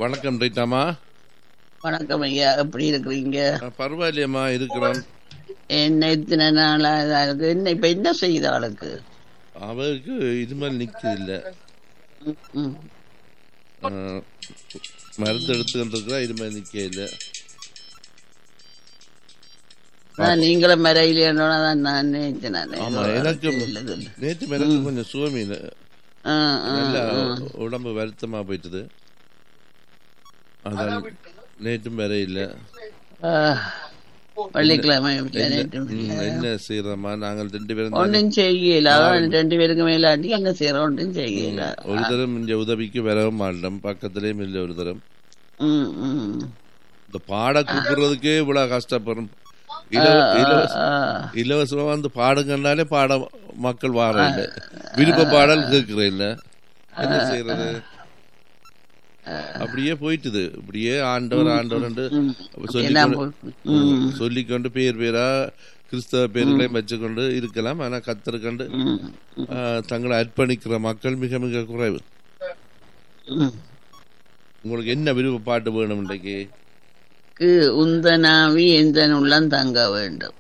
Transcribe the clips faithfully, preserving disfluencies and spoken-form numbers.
வணக்கம் ரைட்டாமா. வணக்கம் ஐயா, எப்படி இருக்கிறீங்க? பரவாயில்லையம்மா இருக்கிறோம். என்ன இத்தனை நாளா இருக்கு? என்ன இப்ப என்ன செய்யுது ஆளுக்கு? அவருக்கு இது மாதிரி நிற்குது இல்லை, ம். மருந்து எடுத்துக்கிட்டு இருக்கிறா, இது மாதிரி நிற்க இல்லை. நான் நீங்களும் மறையிலேன்னா நான் நினைச்சேன். ஆமா, எனக்கு நேற்று எனக்கு கொஞ்சம் சுவமீன் நல்லா உடம்பு வருத்தமா போயிட்டது, அதான் நேற்றும் வேற இல்லை. வெள்ளிக்கிழமை என்ன செய்யறோமா, நாங்கள் ரெண்டு பேரும் ஒன்றும் செய்யல. ரெண்டு பேருக்கு மேலாட்டி அங்க செய்யறோம், ஒன்றும் செய்யல. ஒரு தரம் இங்க உதவிக்கு வரவும் மாட்டோம், பக்கத்திலேயும் இல்லை ஒரு தரம். இந்த பாட கூப்பிடுறதுக்கே இவ்வளவு கஷ்டப்படும். இலவசமா வந்து பாடுங்கன்னாலே பாட மக்கள் வார இல்லை, விருப்ப பாடல் கேட்கிற இல்லை, என்ன செய்யறது? அப்படியே போயிட்டுது. இப்படியே ஆண்டவர் ஆண்டவர் சொல்லிக்கொண்டு சொல்லிக்கொண்டு பேர் பேரா கிறிஸ்தவ பேர்களையும் வச்சுக்கொண்டு இருக்கலாம். ஆனா கத்தருக்கண்டு தங்களை அர்ப்பணிக்கிற மக்கள் மிக மிக குறைவு. உங்களுக்கு என்ன விருப்ப பாட்டு வேணும் இன்றைக்கு? உந்தனாவி எந்த உள்ளம் தங்க வேண்டும்.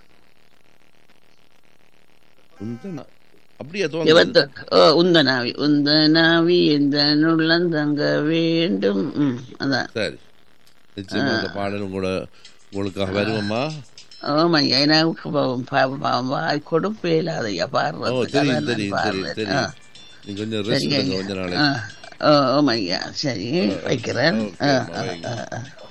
அப்படியே உந்தனாவி உந்தனாவி எந்த உள்ளம் தங்க வேண்டும். அதான் சரி, நிச்சயமா அந்த பாடலும் கூட உங்களுக்காக வருவோமா? ஆமாய்யா, எனக்கு கொடுப்பே இல்லாதையா பாடுறது. தெரியும் தெரியும் தெரியும் தெரியும். நீங்க கொஞ்சம் ரெஸ்ட் எடுங்க கொஞ்ச நாளைக்கு. ஆமாய்யா, சரி வைக்கிறேன்.